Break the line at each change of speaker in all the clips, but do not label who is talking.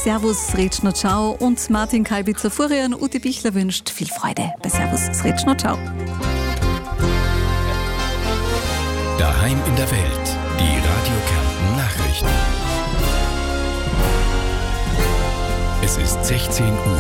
Servus, Sretschno, ciao und Martin Kalbitzer-Furian, Ute Bichler wünscht viel Freude bei Servus, Sretschno, ciao.
Daheim in der Welt, die Radio Kärnten Nachrichten. Es ist 16 Uhr.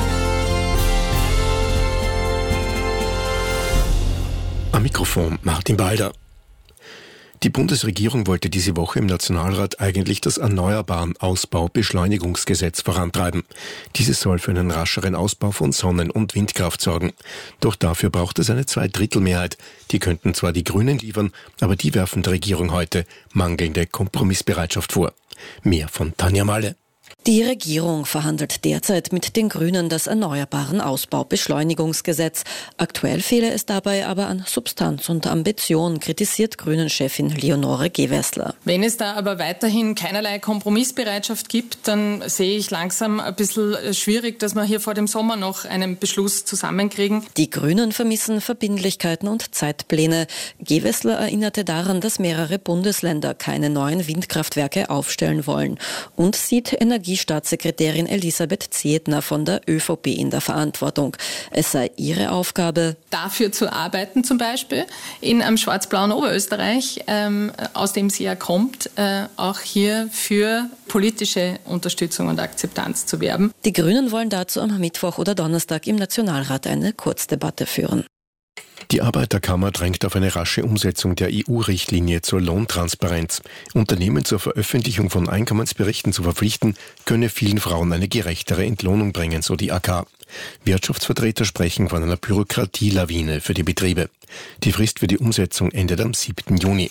Am Mikrofon Martin Balder. Die Bundesregierung wollte diese Woche im Nationalrat eigentlich das Erneuerbaren-Ausbau-Beschleunigungsgesetz vorantreiben. Dieses soll für einen rascheren Ausbau von Sonnen- und Windkraft sorgen. Doch dafür braucht es eine Zweidrittelmehrheit. Die könnten zwar die Grünen liefern, aber die werfen der Regierung heute mangelnde Kompromissbereitschaft vor. Mehr von Tanja Malle.
Die Regierung verhandelt derzeit mit den Grünen das Erneuerbaren-Ausbau-Beschleunigungsgesetz. Aktuell fehle es dabei aber an Substanz und Ambition, kritisiert Grünen-Chefin Leonore Gewessler.
Wenn es da aber weiterhin keinerlei Kompromissbereitschaft gibt, dann sehe ich langsam ein bisschen schwierig, dass wir hier vor dem Sommer noch einen Beschluss zusammenkriegen.
Die Grünen vermissen Verbindlichkeiten und Zeitpläne. Gewessler erinnerte daran, dass mehrere Bundesländer keine neuen Windkraftwerke aufstellen wollen und sieht Energiestaatssekretärin Elisabeth Zietner von der ÖVP in der Verantwortung. Es sei ihre Aufgabe,
dafür zu arbeiten, zum Beispiel in einem schwarz-blauen Oberösterreich, aus dem sie ja kommt, auch hier für politische Unterstützung und Akzeptanz zu werben.
Die Grünen wollen dazu am Mittwoch oder Donnerstag im Nationalrat eine Kurzdebatte führen.
Die Arbeiterkammer drängt auf eine rasche Umsetzung der EU-Richtlinie zur Lohntransparenz. Unternehmen zur Veröffentlichung von Einkommensberichten zu verpflichten, könne vielen Frauen eine gerechtere Entlohnung bringen, so die AK. Wirtschaftsvertreter sprechen von einer Bürokratielawine für die Betriebe. Die Frist für die Umsetzung endet am 7. Juni.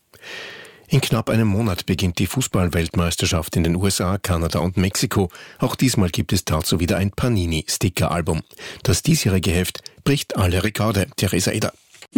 In knapp einem Monat beginnt die Fußball-Weltmeisterschaft in den USA, Kanada und Mexiko. Auch diesmal gibt es dazu wieder ein Panini-Sticker-Album. Das diesjährige Heft bricht alle Rekorde. Theresa Eder.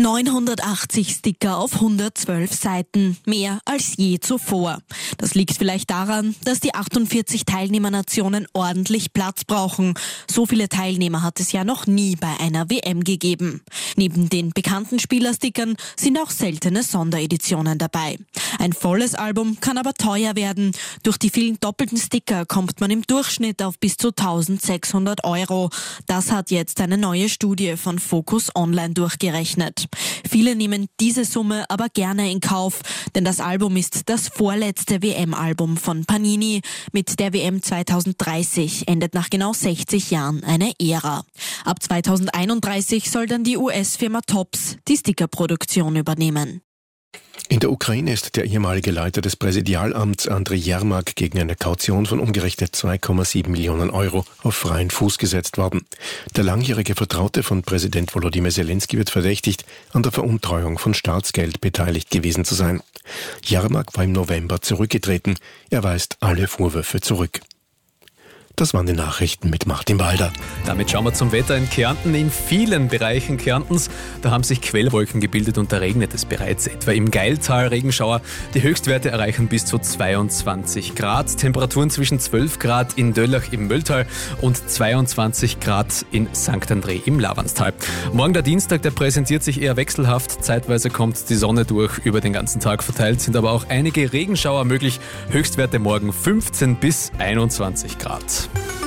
980 Sticker auf 112 Seiten, mehr als je zuvor. Das liegt vielleicht daran, dass die 48 Teilnehmernationen ordentlich Platz brauchen. So viele Teilnehmer hat es ja noch nie bei einer WM gegeben. Neben den bekannten Spielerstickern sind auch seltene Sondereditionen dabei. Ein volles Album kann aber teuer werden. Durch die vielen doppelten Sticker kommt man im Durchschnitt auf bis zu 1.600 €. Das hat jetzt eine neue Studie von Focus Online durchgerechnet. Viele nehmen diese Summe aber gerne in Kauf, denn das Album ist das vorletzte WM-Album von Panini. Mit der WM 2030 endet nach genau 60 Jahren eine Ära. Ab 2031 soll dann die US-Firma Topps die Stickerproduktion übernehmen.
In der Ukraine ist der ehemalige Leiter des Präsidialamts Andrei Jermak gegen eine Kaution von umgerechnet 2,7 Millionen € auf freien Fuß gesetzt worden. Der langjährige Vertraute von Präsident Volodymyr Zelensky wird verdächtigt, an der Veruntreuung von Staatsgeld beteiligt gewesen zu sein. Jermak war im November zurückgetreten. Er weist alle Vorwürfe zurück. Das waren die Nachrichten mit Martin Balder.
Damit schauen wir zum Wetter in Kärnten. In vielen Bereichen Kärntens, da haben sich Quellwolken gebildet und da regnet es bereits. Etwa im Geiltal Regenschauer. Die Höchstwerte erreichen bis zu 22 Grad. Temperaturen zwischen 12 Grad in Döllach im Mölltal und 22 Grad in St. André im Lavanstal. Morgen der Dienstag, der präsentiert sich eher wechselhaft. Zeitweise kommt die Sonne durch, über den ganzen Tag verteilt sind aber auch einige Regenschauer möglich. Höchstwerte morgen 15 bis 21 Grad.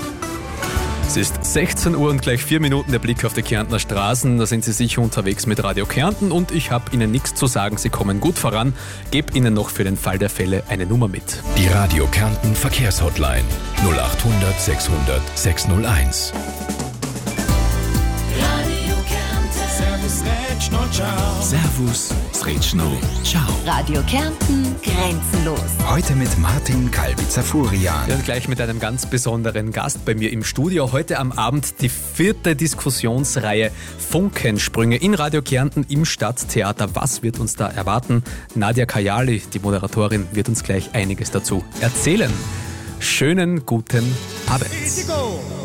Es ist 16 Uhr und gleich 4 Minuten der Blick auf die Kärntner Straßen. Da sind Sie sicher unterwegs mit Radio Kärnten und ich habe Ihnen nichts zu sagen. Sie kommen gut voran. Gebe Ihnen noch für den Fall der Fälle eine Nummer mit.
Die Radio Kärnten Verkehrshotline 0800 600 601. Servus, Sretschno, ciao.
Radio Kärnten, grenzenlos.
Heute mit Martin Kalbitzer-Furian.
Ja, und gleich mit einem ganz besonderen Gast bei mir im Studio. Heute am Abend die 4. Diskussionsreihe Funkensprünge in Radio Kärnten im Stadttheater. Was wird uns da erwarten? Nadia Kajali, die Moderatorin, wird uns gleich einiges dazu erzählen. Schönen guten Abend.